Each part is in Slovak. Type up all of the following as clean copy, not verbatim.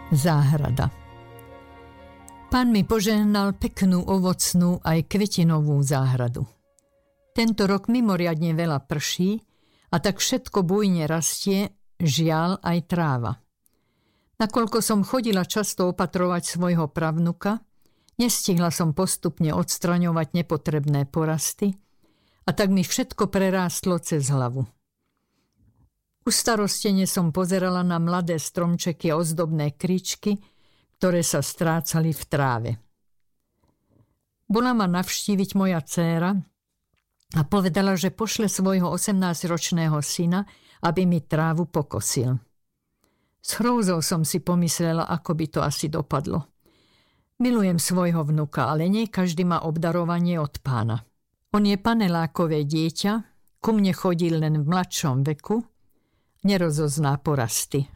Záhrada. Pán mi požehnal peknú ovocnú aj kvetinovú záhradu. Tento rok mimoriadne veľa prší a tak všetko bujne rastie, žiaľ aj tráva. Nakoľko som chodila často opatrovať svojho pravnuka, nestihla som postupne odstraňovať nepotrebné porasty a tak mi všetko prerástlo cez hlavu. Ustarostene som pozerala na mladé stromčeky a ozdobné kríčky, ktoré sa strácali v tráve. Bola ma navštíviť moja dcéra a povedala, že pošle svojho 18-ročného syna, aby mi trávu pokosil. S hrôzou som si pomyslela, ako by to asi dopadlo. Milujem svojho vnuka, ale nie každý má obdarovanie od pána. On je panelákové dieťa, ku mne chodil len v mladšom veku, nerozozná porasty.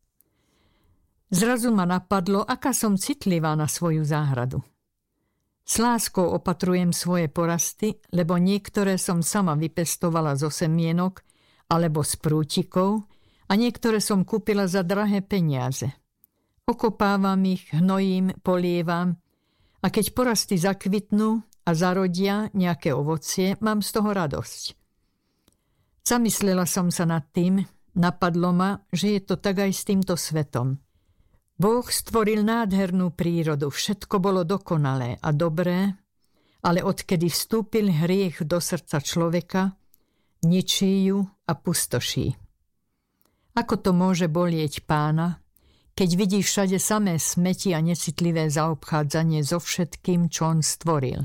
Zrazu ma napadlo, aká som citlivá na svoju záhradu. S láskou opatrujem svoje porasty, lebo niektoré som sama vypestovala zo semienok alebo z prútikov a niektoré som kúpila za drahé peniaze. Okopávam ich, hnojím, polievam a keď porasty zakvitnú a zarodia nejaké ovocie, mám z toho radosť. Zamyslela som sa nad tým, napadlo ma, že je to tak aj s týmto svetom. Boh stvoril nádhernú prírodu, všetko bolo dokonalé a dobré, ale odkedy vstúpil hriech do srdca človeka, ničí ju a pustoší. Ako to môže bolieť pána, keď vidí všade samé smeti a necitlivé zaobchádzanie so všetkým, čo on stvoril?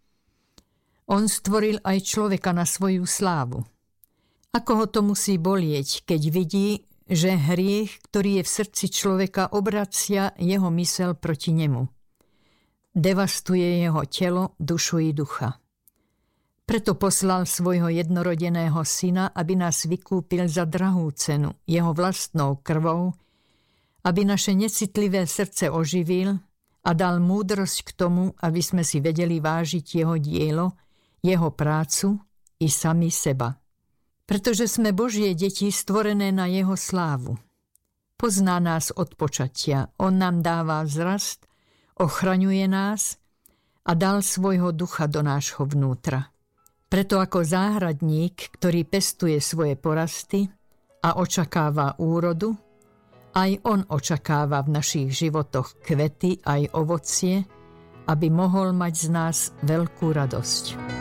On stvoril aj človeka na svoju slávu. Ako ho to musí bolieť, keď vidí, že hriech, ktorý je v srdci človeka, obracia jeho myseľ proti nemu. Devastuje jeho telo, dušu i ducha. Preto poslal svojho jednorodeného syna, aby nás vykúpil za drahú cenu, jeho vlastnou krvou, aby naše necitlivé srdce oživil a dal múdrosť k tomu, aby sme si vedeli vážiť jeho dielo, jeho prácu i sami seba. Pretože sme Božie deti stvorené na jeho slávu. Pozná nás od počatia, on nám dáva vzrast, ochraňuje nás a dal svojho ducha do nášho vnútra. Preto ako záhradník, ktorý pestuje svoje porasty a očakáva úrodu, aj on očakáva v našich životoch kvety aj ovocie, aby mohol mať z nás veľkú radosť.